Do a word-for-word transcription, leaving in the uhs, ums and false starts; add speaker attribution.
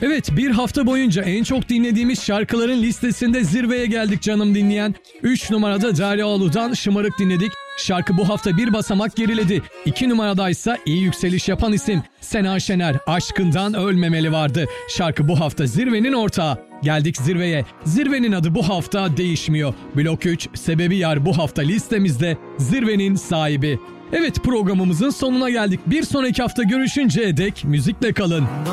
Speaker 1: Evet, bir hafta boyunca en çok dinlediğimiz şarkıların listesinde zirveye geldik canım dinleyen. üç numarada Deryaoğlu'dan Şımarık dinledik. Şarkı bu hafta bir basamak geriledi. iki numaradaysa iyi yükseliş yapan isim Sena Şener, Aşkından Ölmemeli vardı. Şarkı bu hafta zirvenin ortağı. Geldik zirveye. Zirvenin adı bu hafta değişmiyor. Blok üç, Sebebi Yar bu hafta listemizde zirvenin sahibi. Evet, programımızın sonuna geldik. Bir sonraki hafta görüşünceye dek müzikle kalın.